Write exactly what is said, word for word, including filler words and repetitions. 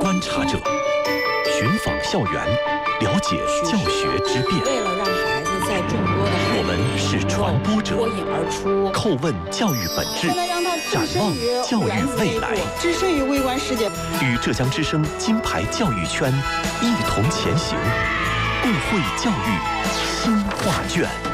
观察者，寻访校园，了解教学之变。 为了让孩子在众多的我们是传播者， 脱颖而出， 叩问教育本质，展望教育未来， 置身于微观世界， 与浙江之声金牌教育圈一同前行，共绘教育新画卷。